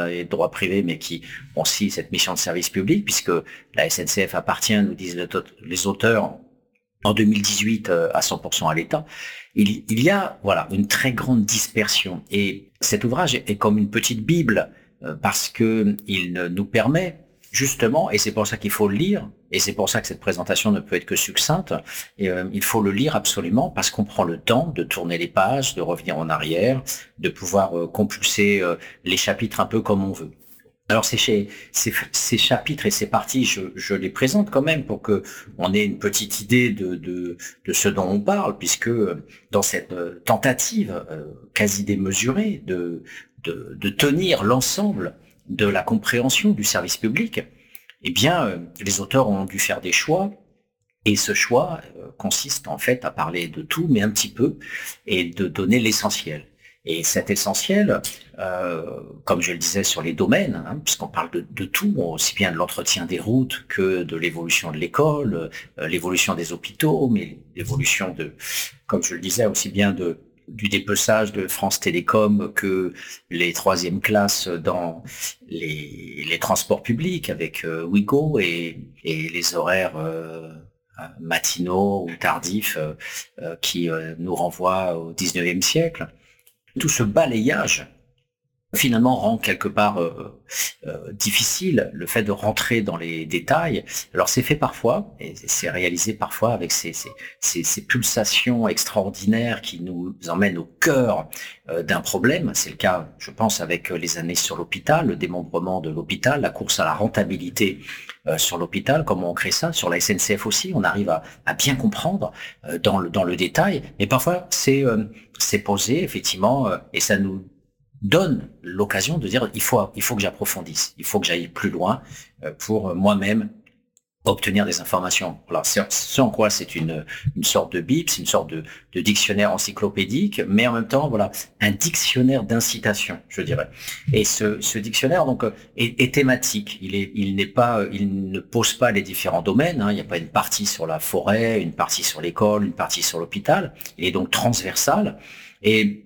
et de droit privé, mais qui ont aussi cette mission de service public, puisque la SNCF appartient, nous disent les auteurs, en 2018 à 100% à l'État. Il y a voilà une très grande dispersion, et cet ouvrage est comme une petite Bible parce que il nous permet justement, et c'est pour ça qu'il faut le lire, et c'est pour ça que cette présentation ne peut être que succincte, et il faut le lire absolument parce qu'on prend le temps de tourner les pages, de revenir en arrière, de pouvoir compulser les chapitres un peu comme on veut. Alors ces chapitres et ces parties, je les présente quand même pour que on ait une petite idée de ce dont on parle, puisque dans cette tentative quasi démesurée de tenir l'ensemble de la compréhension du service public, eh bien les auteurs ont dû faire des choix. Et ce choix consiste en fait à parler de tout, mais un petit peu, et de donner l'essentiel. Et cet essentiel, comme je le disais sur les domaines, puisqu'on parle de tout, aussi bien de l'entretien des routes que de l'évolution de l'école, l'évolution des hôpitaux, mais l'évolution comme je le disais, aussi bien du dépeçage de France Télécom que les troisième classes dans les transports publics avec Ouigo et les horaires matinaux ou tardifs qui nous renvoient au 19e siècle. Tout ce balayage finalement rend quelque part difficile le fait de rentrer dans les détails. Alors c'est fait parfois, et c'est réalisé parfois avec ces pulsations extraordinaires qui nous emmènent au cœur d'un problème. C'est le cas, je pense, avec les années sur l'hôpital, le démembrement de l'hôpital, la course à la rentabilité sur l'hôpital, comment on crée ça, sur la SNCF aussi, on arrive à bien comprendre dans le détail, mais parfois c'est posé effectivement, et ça nous donne l'occasion de dire il faut que j'approfondisse, il faut que j'aille plus loin pour moi-même obtenir des informations. Alors ce en quoi c'est une sorte de bible, c'est une sorte de dictionnaire encyclopédique, mais en même temps voilà un dictionnaire d'incitation, je dirais. Et ce dictionnaire donc est thématique. Il ne pose pas les différents domaines. Il n'y a pas une partie sur la forêt, une partie sur l'école, une partie sur l'hôpital. Il est donc transversal et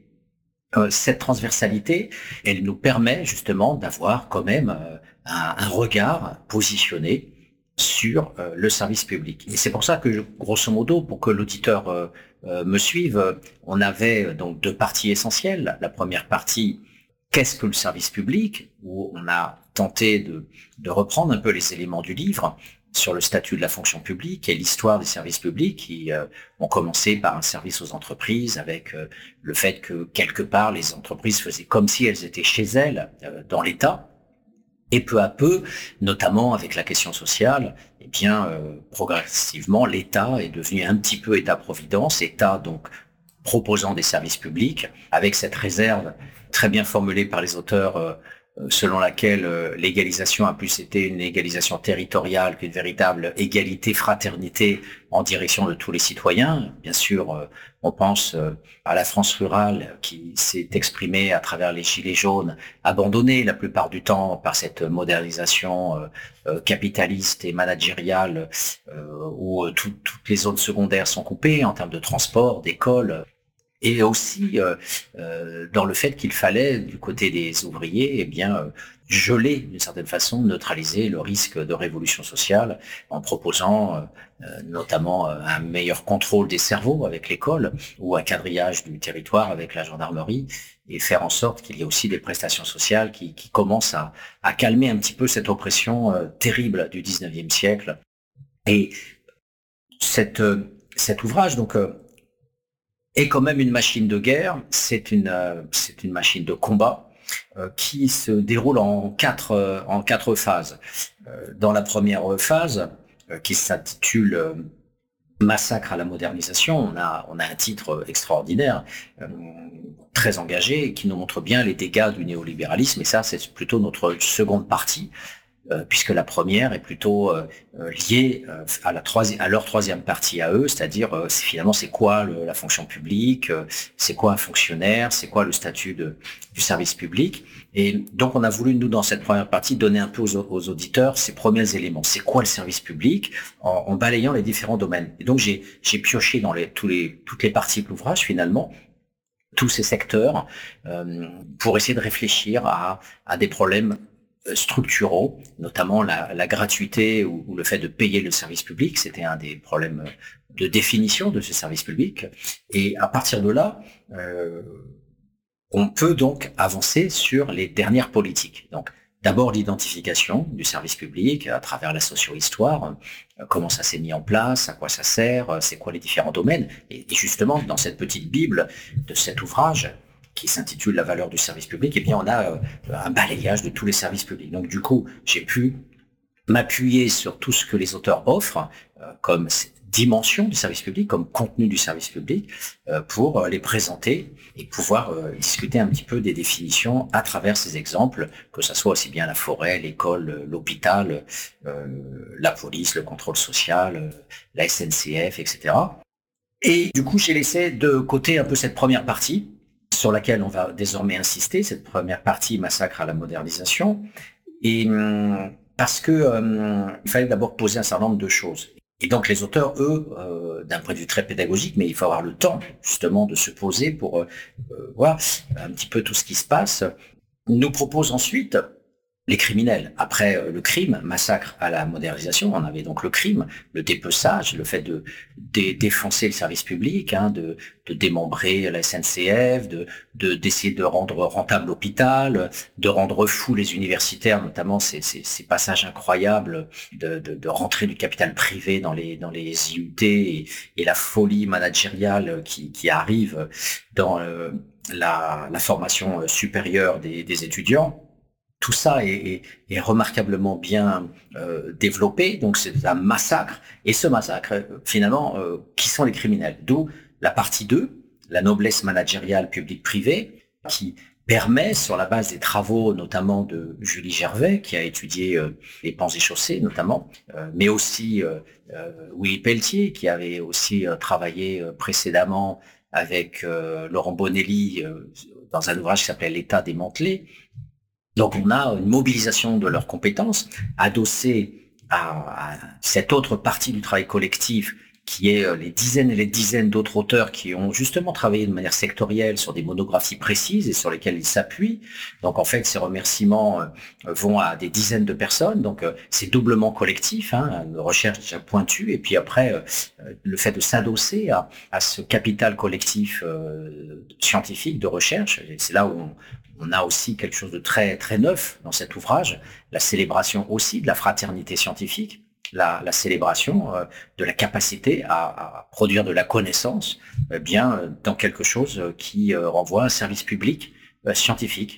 cette transversalité, elle nous permet justement d'avoir quand même un regard positionné sur le service public. Et c'est pour ça que, grosso modo, pour que l'auditeur me suive, on avait donc deux parties essentielles. La première partie, qu'est-ce que le service public, où on a tenté de reprendre un peu les éléments du livre sur le statut de la fonction publique et l'histoire des services publics qui ont commencé par un service aux entreprises avec le fait que quelque part les entreprises faisaient comme si elles étaient chez elles dans l'État. Et peu à peu, notamment avec la question sociale, eh bien progressivement l'État est devenu un petit peu État-providence, État donc proposant des services publics, avec cette réserve très bien formulée par les auteurs selon laquelle l'égalisation a plus été une égalisation territoriale qu'une véritable égalité, fraternité en direction de tous les citoyens. Bien sûr, on pense à la France rurale qui s'est exprimée à travers les gilets jaunes, abandonnée la plupart du temps par cette modernisation capitaliste et managériale où toutes les zones secondaires sont coupées en termes de transport, d'école. Et aussi dans le fait qu'il fallait, du côté des ouvriers, eh bien geler d'une certaine façon, neutraliser le risque de révolution sociale en proposant notamment un meilleur contrôle des cerveaux avec l'école ou un quadrillage du territoire avec la gendarmerie et faire en sorte qu'il y ait aussi des prestations sociales qui commencent à calmer un petit peu cette oppression terrible du 19e siècle. Et cet ouvrage, donc, est quand même une machine de guerre, c'est une machine de combat qui se déroule en quatre phases. Dans la première phase, qui s'intitule Massacre à la modernisation, on a un titre extraordinaire, très engagé, qui nous montre bien les dégâts du néolibéralisme, et ça c'est plutôt notre seconde partie. Puisque la première est plutôt liée à leur troisième partie à eux, c'est-à-dire finalement c'est quoi la fonction publique, c'est quoi un fonctionnaire, c'est quoi le statut du service public. Et donc on a voulu nous dans cette première partie donner un peu aux auditeurs ces premiers éléments. C'est quoi le service public en balayant les différents domaines. Et donc j'ai pioché dans toutes les parties de l'ouvrage finalement tous ces secteurs pour essayer de réfléchir à des problèmes structuraux, notamment la gratuité ou le fait de payer le service public. C'était un des problèmes de définition de ce service public. Et à partir de là, on peut donc avancer sur les dernières politiques. Donc, d'abord l'identification du service public à travers la socio-histoire, comment ça s'est mis en place, à quoi ça sert, c'est quoi les différents domaines. Et justement, dans cette petite bible de cet ouvrage qui s'intitule La valeur du service public, eh bien, on a un balayage de tous les services publics. Donc, du coup, j'ai pu m'appuyer sur tout ce que les auteurs offrent comme dimension du service public, comme contenu du service public, pour les présenter et pouvoir discuter un petit peu des définitions à travers ces exemples, que ça soit aussi bien la forêt, l'école, l'hôpital, la police, le contrôle social, la SNCF, etc. Et du coup, j'ai laissé de côté un peu cette première partie, sur laquelle on va désormais insister, cette première partie massacre à la modernisation, et parce que il fallait d'abord poser un certain nombre de choses. Et donc les auteurs, eux, d'un point de vue très pédagogique, mais il faut avoir le temps justement de se poser pour voir un petit peu tout ce qui se passe, nous proposent ensuite les criminels. Après le crime, massacre à la modernisation, on avait donc le crime, le dépeçage, le fait de défoncer le service public, de démembrer la SNCF, d'essayer de rendre rentable l'hôpital, de rendre fous les universitaires, notamment ces passages incroyables de rentrer du capital privé dans les IUT et la folie managériale qui arrive dans la formation supérieure des étudiants. Tout ça est remarquablement bien développé, donc c'est un massacre. Et ce massacre, finalement, qui sont les criminels? D'où la partie 2, la noblesse managériale publique-privée, qui permet, sur la base des travaux notamment de Julie Gervais, qui a étudié les ponts et chaussées notamment, mais aussi Willy Pelletier, qui avait aussi travaillé précédemment avec Laurent Bonelli dans un ouvrage qui s'appelait L'État démantelé. Donc, on a une mobilisation de leurs compétences adossée à cette autre partie du travail collectif qui est les dizaines et les dizaines d'autres auteurs qui ont justement travaillé de manière sectorielle sur des monographies précises et sur lesquelles ils s'appuient. Donc, en fait, ces remerciements vont à des dizaines de personnes. Donc, c'est doublement collectif, une recherche pointue. Et puis après, le fait de s'adosser à ce capital collectif scientifique de recherche, c'est là où on a aussi quelque chose de très, très neuf dans cet ouvrage, la célébration aussi de la fraternité scientifique, la célébration de la capacité à produire de la connaissance bien dans quelque chose qui renvoie à un service public scientifique,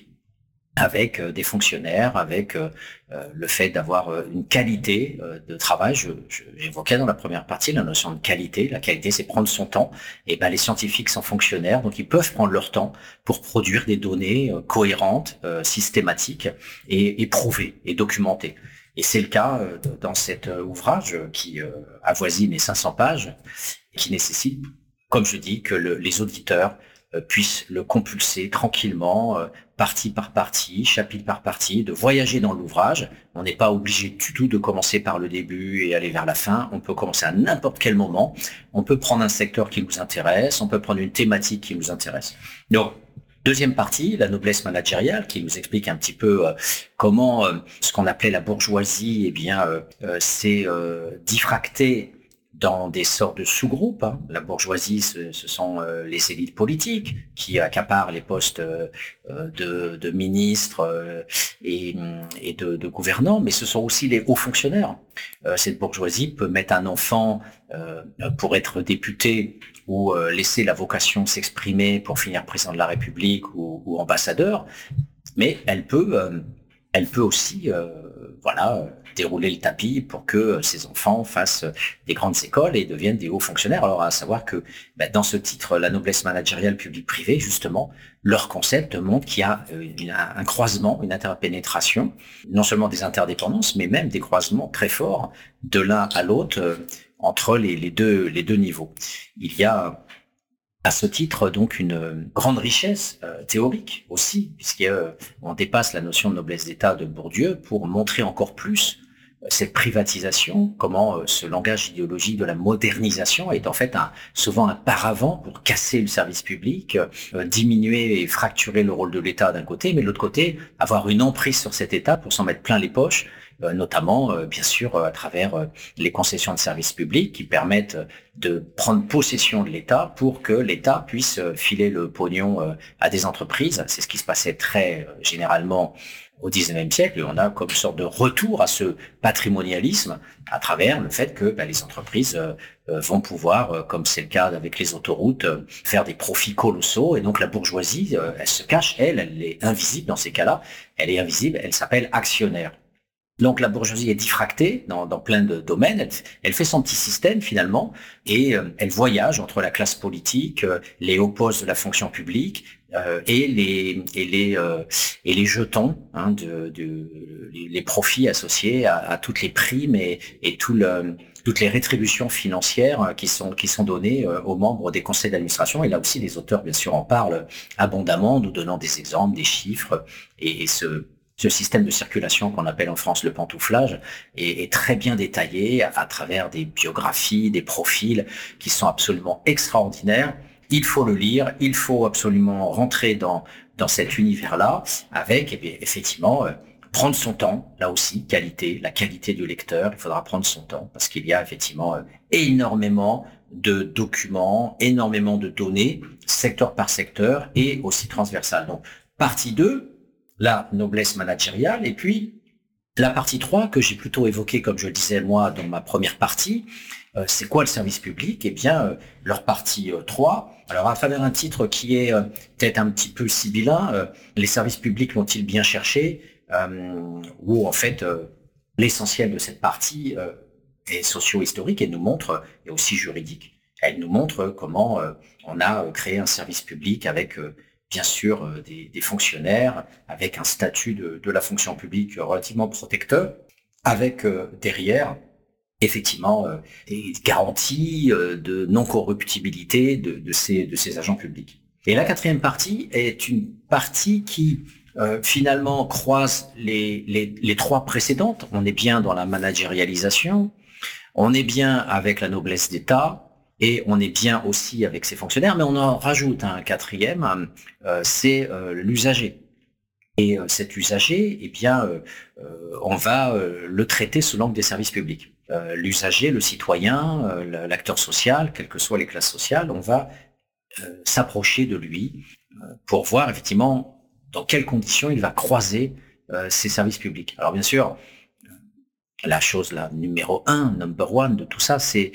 avec des fonctionnaires, avec le fait d'avoir une qualité de travail. J'évoquais dans la première partie la notion de qualité. La qualité, c'est prendre son temps. Et ben, les scientifiques sont fonctionnaires, donc ils peuvent prendre leur temps pour produire des données cohérentes, systématiques et prouvées et documentées. Et c'est le cas dans cet ouvrage qui avoisine les 500 pages, qui nécessite, comme je dis, que les auditeurs puissent le compulser tranquillement, partie par partie, chapitre par partie, de voyager dans l'ouvrage. On n'est pas obligé du tout de commencer par le début et aller vers la fin. On peut commencer à n'importe quel moment. On peut prendre un secteur qui nous intéresse. On peut prendre une thématique qui nous intéresse. Donc, deuxième partie, la noblesse managériale, qui nous explique un petit peu comment ce qu'on appelait la bourgeoisie, eh bien, s'est diffracté dans des sortes de sous-groupes. La bourgeoisie, ce sont les élites politiques qui accaparent les postes de ministres et de gouvernants, mais ce sont aussi les hauts fonctionnaires. Cette bourgeoisie peut mettre un enfant pour être député ou laisser la vocation s'exprimer pour finir président de la République ou ambassadeur, mais elle peut aussi dérouler le tapis pour que ces enfants fassent des grandes écoles et deviennent des hauts fonctionnaires. Alors, à savoir que dans ce titre, la noblesse managériale publique-privée, justement, leur concept montre qu'il y a un croisement, une interpénétration, non seulement des interdépendances, mais même des croisements très forts de l'un à l'autre entre les deux niveaux. Il y a à ce titre, donc, une grande richesse théorique aussi, puisqu'on dépasse la notion de noblesse d'État de Bourdieu pour montrer encore plus cette privatisation, comment ce langage idéologique de la modernisation est en fait souvent un paravent pour casser le service public, diminuer et fracturer le rôle de l'État d'un côté, mais de l'autre côté, avoir une emprise sur cet État pour s'en mettre plein les poches, notamment, bien sûr, à travers les concessions de services publics qui permettent de prendre possession de l'État pour que l'État puisse filer le pognon à des entreprises. C'est ce qui se passait très généralement au XIXe siècle, et on a comme sorte de retour à ce patrimonialisme à travers le fait que les entreprises vont pouvoir, comme c'est le cas avec les autoroutes, faire des profits colossaux, et donc la bourgeoisie, elle se cache, elle est invisible dans ces cas-là, elle est invisible, elle s'appelle actionnaire. Donc la bourgeoisie est diffractée dans plein de domaines, elle fait son petit système finalement, et elle voyage entre la classe politique, les hauts postes de la fonction publique, et les jetons, les profits associés à toutes les primes et toutes les rétributions financières qui sont données aux membres des conseils d'administration. Et là aussi, les auteurs, bien sûr, en parlent abondamment, nous donnant des exemples, des chiffres, et ce système de circulation qu'on appelle en France le pantouflage est très bien détaillé à travers des biographies, des profils qui sont absolument extraordinaires. Il faut le lire, il faut absolument rentrer dans cet univers-là avec, effectivement, prendre son temps, là aussi, la qualité du lecteur, il faudra prendre son temps parce qu'il y a effectivement énormément de documents, énormément de données, secteur par secteur et aussi transversal. Donc, partie 2, la noblesse managériale, et puis la partie 3 que j'ai plutôt évoquée, comme je le disais moi dans ma première partie, c'est quoi le service public? Eh bien, leur partie 3, alors à travers un titre qui est peut-être un petit peu sibyllin, les services publics l'ont-ils bien cherché, où en fait l'essentiel de cette partie est socio-historique et nous montre, et aussi juridique. Elle nous montre comment on a créé un service public avec bien sûr des fonctionnaires, avec un statut de la fonction publique relativement protecteur, avec derrière effectivement des garanties de non-corruptibilité de ces agents publics. Et la quatrième partie est une partie qui finalement croise les trois précédentes. On est bien dans la managérialisation, on est bien avec la noblesse d'État, et on est bien aussi avec ses fonctionnaires, mais on en rajoute un quatrième, c'est l'usager. Et cet usager, eh bien, on va le traiter sous l'angle des services publics. L'usager, le citoyen, l'acteur social, quelles que soient les classes sociales, on va s'approcher de lui pour voir effectivement dans quelles conditions il va croiser ces services publics. Alors bien sûr, la chose là, number one de tout ça, c'est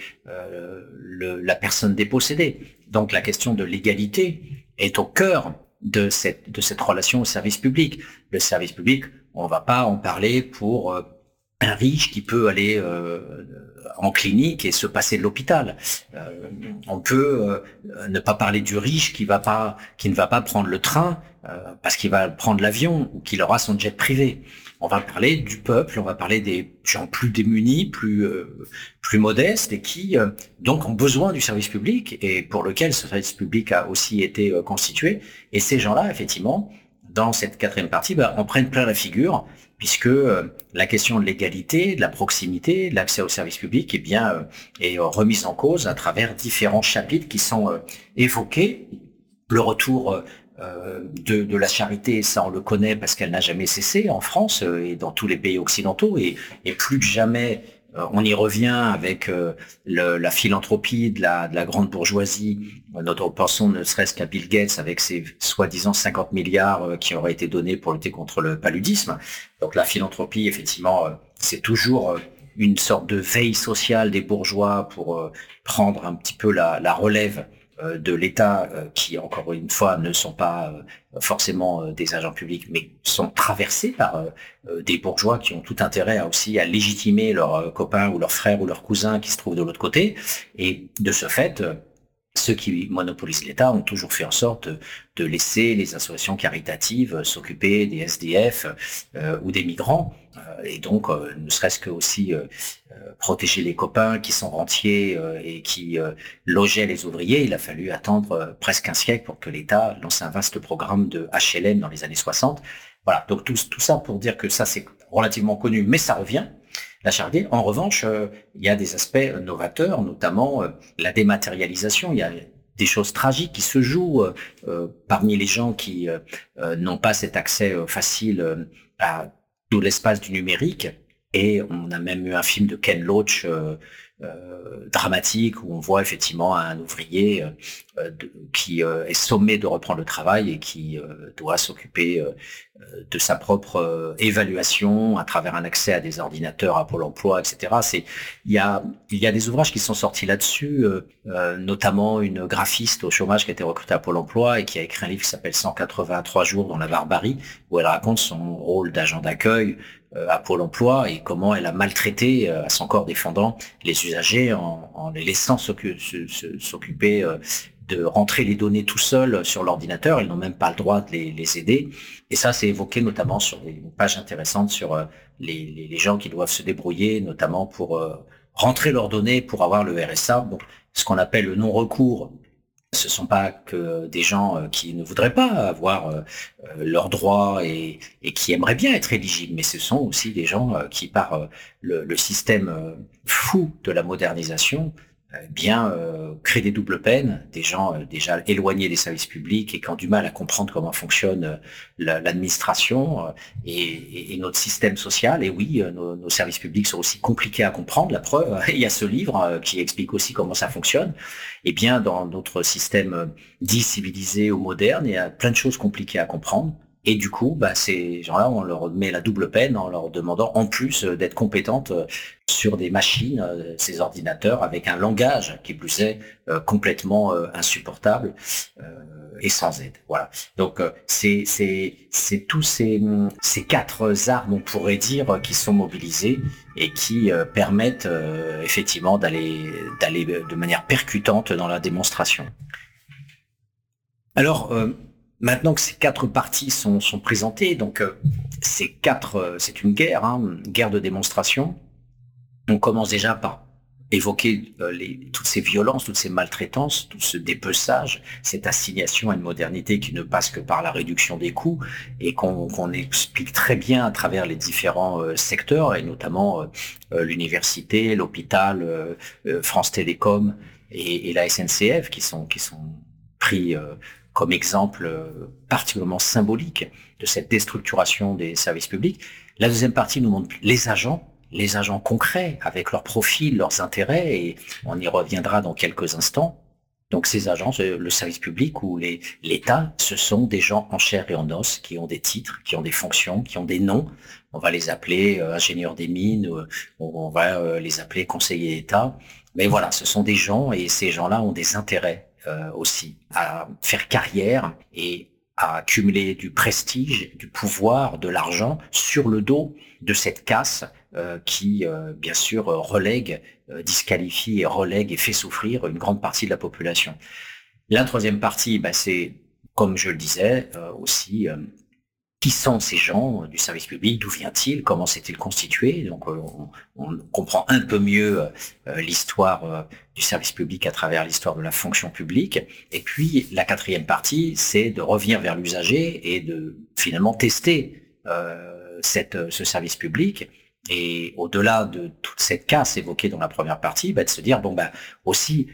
la personne dépossédée. Donc la question de l'égalité est au cœur de cette relation au service public. Le service public, on va pas en parler pour un riche qui peut aller en clinique et se passer de l'hôpital. On peut ne pas parler du riche qui ne va pas prendre le train parce qu'il va prendre l'avion ou qu'il aura son jet privé. On va parler du peuple, on va parler des gens plus démunis, plus modestes et qui donc ont besoin du service public et pour lequel ce service public a aussi été constitué. Et ces gens-là, effectivement, dans cette quatrième partie, en prennent plein la figure puisque la question de l'égalité, de la proximité, de l'accès au service public, est remise en cause à travers différents chapitres qui sont évoqués. Le retour de la charité, ça on le connaît parce qu'elle n'a jamais cessé en France et dans tous les pays occidentaux et plus que jamais on y revient avec la philanthropie de la grande bourgeoisie. Notre pensons ne serait-ce qu'à Bill Gates avec ses soi-disant 50 milliards qui auraient été donnés pour lutter contre le paludisme. Donc la philanthropie, effectivement, c'est toujours une sorte de veille sociale des bourgeois pour prendre un petit peu la relève de l'État qui, encore une fois, ne sont pas forcément des agents publics, mais sont traversés par des bourgeois qui ont tout intérêt à légitimer leurs copains ou leurs frères ou leurs cousins qui se trouvent de l'autre côté. Et de ce fait, ceux qui monopolisent l'État ont toujours fait en sorte de laisser les associations caritatives s'occuper des SDF ou des migrants. Et donc, ne serait-ce que aussi protéger les copains qui sont rentiers et qui logeaient les ouvriers. Il a fallu attendre presque un siècle pour que l'État lance un vaste programme de HLM dans les années 60. Voilà, donc tout ça pour dire que ça, c'est relativement connu, mais ça revient. la charité. En revanche, il y a des aspects novateurs, notamment la dématérialisation. Il y a des choses tragiques qui se jouent parmi les gens qui n'ont pas cet accès facile à tout l'espace du numérique. Et on a même eu un film de Ken Loach dramatique où on voit effectivement un ouvrier qui est sommé de reprendre le travail et qui doit s'occuper de sa propre évaluation à travers un accès à des ordinateurs à Pôle emploi, etc. Il y a des ouvrages qui sont sortis là-dessus, notamment une graphiste au chômage qui a été recrutée à Pôle emploi et qui a écrit un livre qui s'appelle 183 jours dans la barbarie, où elle raconte son rôle d'agent d'accueil à Pôle emploi et comment elle a maltraité à son corps défendant les usagers en les laissant s'occuper de rentrer les données tout seuls sur l'ordinateur. Ils n'ont même pas le droit de les aider. Et ça, c'est évoqué notamment sur une page intéressante sur les gens qui doivent se débrouiller, notamment pour rentrer leurs données pour avoir le RSA. Donc, ce qu'on appelle le non-recours. Ce sont pas que des gens qui ne voudraient pas avoir leurs droits et qui aimeraient bien être éligibles, mais ce sont aussi des gens qui, par le système fou de la modernisation, créent des doubles peines, des gens déjà éloignés des services publics et qui ont du mal à comprendre comment fonctionne l'administration et notre système social. Et oui, nos services publics sont aussi compliqués à comprendre. La preuve, il y a ce livre qui explique aussi comment ça fonctionne. Et bien, dans notre système dit civilisé ou moderne, il y a plein de choses compliquées à comprendre. Et du coup, ces gens-là, on leur met la double peine en leur demandant en plus d'être compétentes sur des machines, ces ordinateurs, avec un langage qui plus est complètement insupportable et sans aide. Voilà. Donc c'est tous ces quatre armes, on pourrait dire, qui sont mobilisées et qui permettent effectivement d'aller de manière percutante dans la démonstration. Alors maintenant que ces quatre parties sont présentées, donc c'est une guerre, une guerre de démonstration. On commence déjà par évoquer toutes ces violences, toutes ces maltraitances, tout ce dépeçage, cette assignation à une modernité qui ne passe que par la réduction des coûts et qu'on explique très bien à travers les différents secteurs, et notamment l'université, l'hôpital, France Télécom et la SNCF qui sont pris comme exemple particulièrement symbolique de cette déstructuration des services publics. La deuxième partie nous montre les agents concrets avec leurs profils, leurs intérêts, et on y reviendra dans quelques instants. Donc ces agents, le service public ou l'État, ce sont des gens en chair et en os qui ont des titres, qui ont des fonctions, qui ont des noms. On va les appeler ingénieurs des mines, on va les appeler conseillers d'État. Mais voilà, ce sont des gens et ces gens-là ont des intérêts aussi à faire carrière et à accumuler du prestige, du pouvoir, de l'argent sur le dos de cette casse qui, bien sûr, relègue, disqualifie et relègue et fait souffrir une grande partie de la population. La troisième partie, c'est, comme je le disais, aussi qui sont ces gens du service public, d'où vient-il, comment s'est-il constitué. Donc on comprend un peu mieux l'histoire du service public à travers l'histoire de la fonction publique. Et puis la quatrième partie, c'est de revenir vers l'usager et de finalement tester ce service public. Et au-delà de toute cette casse évoquée dans la première partie, de se dire aussi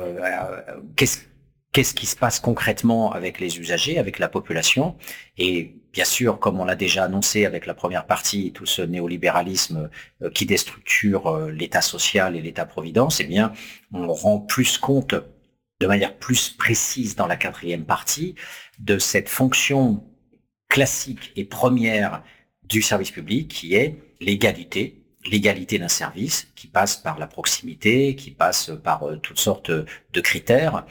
qu'est-ce qui se passe concrètement avec les usagers, avec la population. Et bien sûr, comme on l'a déjà annoncé avec la première partie, tout ce néolibéralisme qui déstructure l'État social et l'État-providence, eh bien, on rend plus compte de manière plus précise dans la quatrième partie de cette fonction classique et première du service public qui est l'égalité d'un service qui passe par la proximité, qui passe par toutes sortes de critères,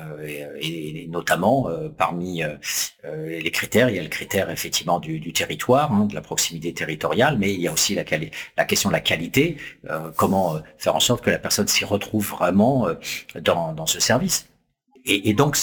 et notamment parmi les critères, il y a le critère effectivement du territoire, de la proximité territoriale, mais il y a aussi la question de la qualité, comment faire en sorte que la personne s'y retrouve vraiment dans ce service. Et donc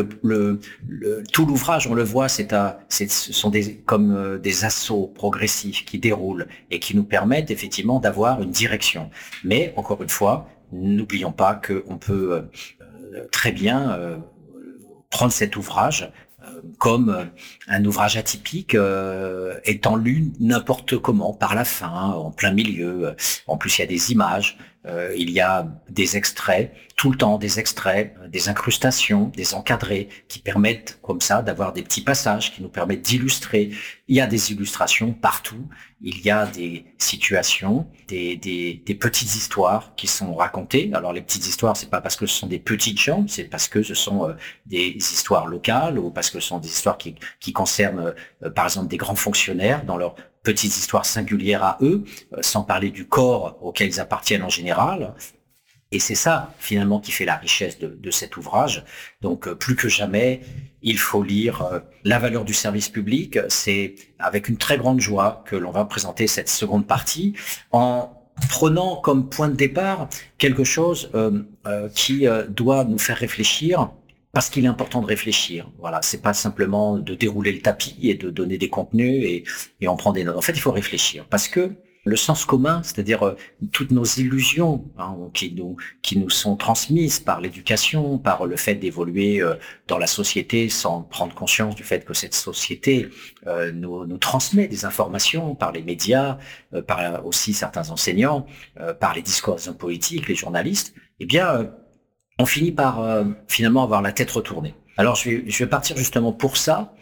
tout l'ouvrage, on le voit, ce sont des assauts progressifs qui déroulent et qui nous permettent effectivement d'avoir une direction. Mais encore une fois, n'oublions pas qu'on peut très bien prendre cet ouvrage comme un ouvrage atypique étant lu n'importe comment, par la fin, en plein milieu. En plus, il y a des images, il y a des extraits, tout le temps des extraits, des incrustations, des encadrés qui permettent comme ça d'avoir des petits passages qui nous permettent d'illustrer. Il y a des illustrations partout, il y a des situations, des petites histoires qui sont racontées. Alors les petites histoires, c'est pas parce que ce sont des petites gens, c'est parce que ce sont des histoires locales ou parce que ce sont des histoires qui concernent par exemple des grands fonctionnaires dans leurs petites histoires singulières à eux, sans parler du corps auquel ils appartiennent en général. Et c'est ça, finalement, qui fait la richesse de cet ouvrage. Donc, plus que jamais, il faut lire La valeur du service public. C'est avec une très grande joie que l'on va présenter cette seconde partie en prenant comme point de départ quelque chose qui doit nous faire réfléchir, parce qu'il est important de réfléchir. Voilà, c'est pas simplement de dérouler le tapis et de donner des contenus et on prend des notes. En fait, il faut réfléchir, parce que le sens commun, c'est-à-dire toutes nos illusions qui nous sont transmises par l'éducation, par le fait d'évoluer dans la société sans prendre conscience du fait que cette société nous transmet des informations par les médias, par aussi certains enseignants, par les discours des hommes politiques, les journalistes, eh bien, on finit par finalement avoir la tête retournée. Alors, je vais partir justement pour ça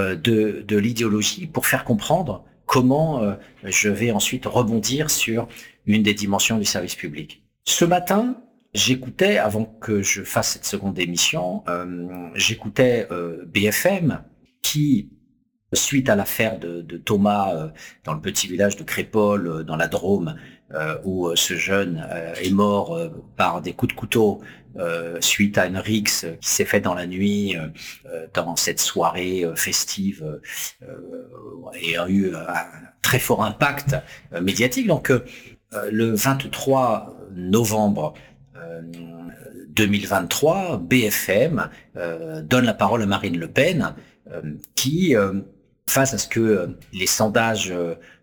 de l'idéologie, pour faire comprendre comment je vais ensuite rebondir sur une des dimensions du service public. Ce matin, j'écoutais, avant que je fasse cette seconde émission, j'écoutais BFM qui, suite à l'affaire de Thomas dans le petit village de Crépol, dans la Drôme, où ce jeune est mort par des coups de couteau suite à une rixe qui s'est faite dans la nuit dans cette soirée festive et a eu un très fort impact médiatique. Donc le 23 novembre 2023, BFM donne la parole à Marine Le Pen qui, face à ce que les sondages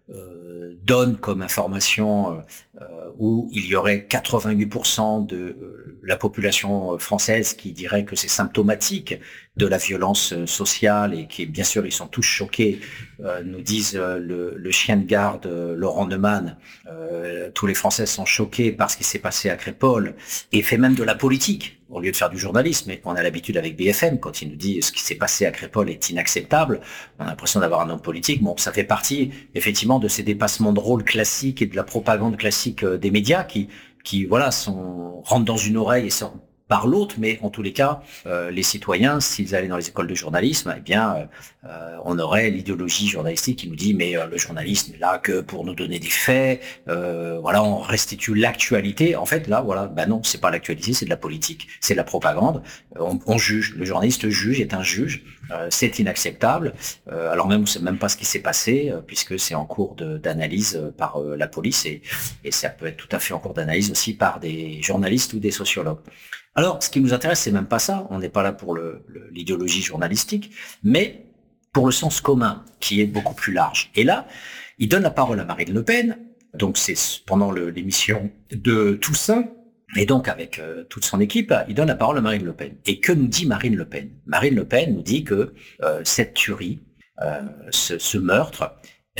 donne comme information où il y aurait 88% de la population française qui dirait que c'est symptomatique de la violence sociale et qui, bien sûr, ils sont tous choqués, nous disent le chien de garde Laurent Neumann, tous les Français sont choqués par ce qui s'est passé à Crépol et fait même de la politique au lieu de faire du journalisme. Et on a l'habitude avec BFM, quand il nous dit ce qui s'est passé à Crépol est inacceptable, on a l'impression d'avoir un homme politique. Bon, ça fait partie effectivement de ces dépassements de rôle classiques et de la propagande classique des médias qui voilà, rentrent dans une oreille et sortent par l'autre, mais en tous les cas, les citoyens, s'ils allaient dans les écoles de journalisme, eh bien, on aurait l'idéologie journalistique qui nous dit mais le journalisme est là que pour nous donner des faits, voilà, on restitue l'actualité. En fait, là, voilà, ben non, c'est pas l'actualité, c'est de la politique, c'est de la propagande. On juge, le journaliste juge, est un juge, c'est inacceptable. Alors même, on sait même pas ce qui s'est passé puisque c'est en cours d'analyse par la police et ça peut être tout à fait en cours d'analyse aussi par des journalistes ou des sociologues. Alors, ce qui nous intéresse, c'est même pas ça. On n'est pas là pour l'idéologie journalistique, mais pour le sens commun, qui est beaucoup plus large. Et là, il donne la parole à Marine Le Pen. Donc, c'est pendant l'émission de Toussaint. Et donc, avec toute son équipe, il donne la parole à Marine Le Pen. Et que nous dit Marine Le Pen? Marine Le Pen nous dit que cette tuerie, ce meurtre,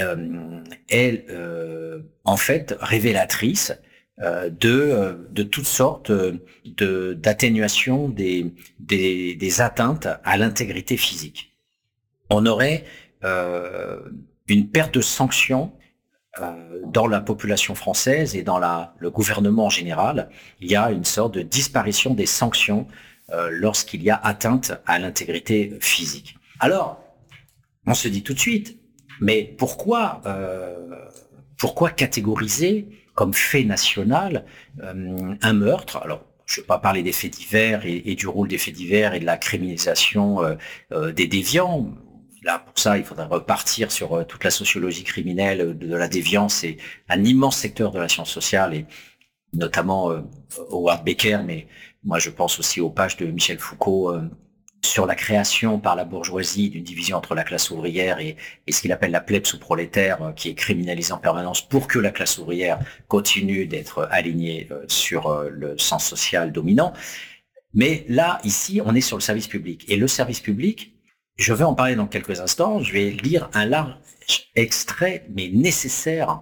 est en fait révélatrice de toutes sortes d'atténuation des atteintes à l'intégrité physique. On aurait une perte de sanctions dans la population française et dans le gouvernement en général. Il y a une sorte de disparition des sanctions lorsqu'il y a atteinte à l'intégrité physique. Alors, on se dit tout de suite, mais pourquoi catégoriser comme fait national un meurtre? Alors, je ne vais pas parler des faits divers et du rôle des faits divers et de la criminalisation des déviants. Là, pour ça, il faudrait repartir sur toute la sociologie criminelle de la déviance. C'est un immense secteur de la science sociale et notamment Howard Becker, mais moi je pense aussi aux pages de Michel Foucault sur la création par la bourgeoisie d'une division entre la classe ouvrière et ce qu'il appelle la plebs ou prolétaire, qui est criminalisée en permanence pour que la classe ouvrière continue d'être alignée sur le sens social dominant. Mais là, ici, on est sur le service public. Et le service public, Je vais en parler dans quelques instants. Je vais lire un large extrait, mais nécessaire,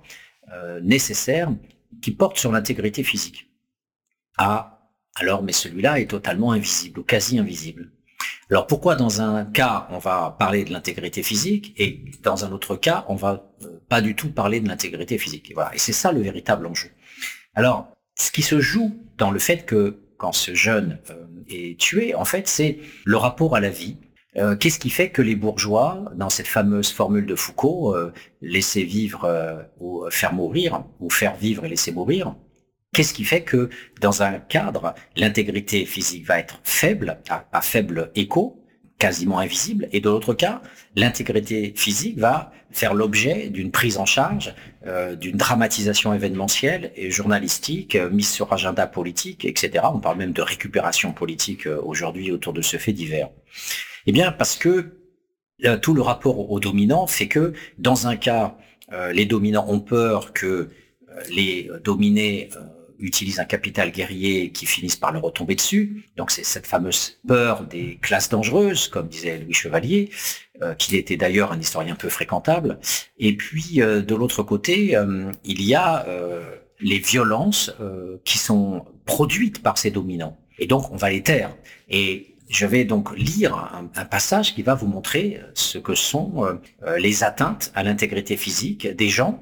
qui porte sur l'intégrité physique. Ah, alors, mais celui-là est totalement invisible, ou quasi invisible. Alors pourquoi dans un cas on va parler de l'intégrité physique et dans un autre cas on va pas du tout parler de l'intégrité physique. Et voilà. Et c'est ça le véritable enjeu. Alors, ce qui se joue dans le fait que quand ce jeune est tué, en fait, c'est le rapport à la vie. Qu'est-ce qui fait que les bourgeois, dans cette fameuse formule de Foucault, laisser vivre ou faire mourir, ou faire vivre et laisser mourir, qu'est-ce qui fait que dans un cadre, l'intégrité physique va être faible, à faible écho, quasiment invisible, et de l'autre cas, l'intégrité physique va faire l'objet d'une prise en charge, d'une dramatisation événementielle et journalistique, mise sur agenda politique, etc. On parle même de récupération politique aujourd'hui autour de ce fait divers. Eh bien, parce que tout le rapport aux dominants fait que, dans un cas, les dominants ont peur que les dominés utilisent un capital guerrier qui finissent par leur retomber dessus. Donc c'est cette fameuse peur des classes dangereuses, comme disait Louis Chevalier, qui était d'ailleurs un historien peu fréquentable. Et puis de l'autre côté, il y a les violences qui sont produites par ces dominants. Et donc on va les taire. Et je vais donc lire un passage qui va vous montrer ce que sont les atteintes à l'intégrité physique des gens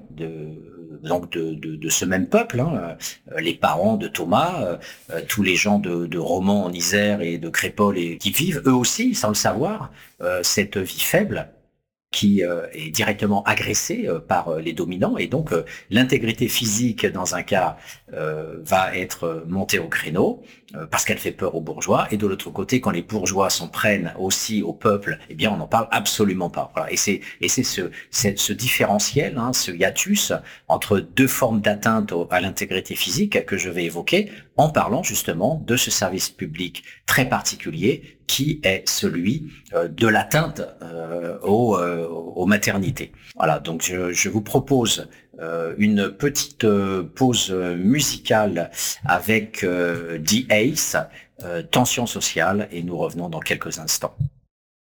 de ce même peuple, hein, les parents de Thomas, tous les gens de Romans en Isère et de Crépol et qui vivent eux aussi, sans le savoir, cette vie faible qui est directement agressée par les dominants, et donc l'intégrité physique dans un cas va être montée au créneau parce qu'elle fait peur aux bourgeois, et de l'autre côté, quand les bourgeois s'en prennent aussi au peuple, eh bien on n'en parle absolument pas. Voilà. Et c'est ce différentiel, hein, ce hiatus entre deux formes d'atteinte à l'intégrité physique que je vais évoquer en parlant justement de ce service public très particulier qui est celui de l'atteinte aux maternités. Voilà, donc je vous propose une petite pause musicale avec The Ace, Tension sociale, et nous revenons dans quelques instants.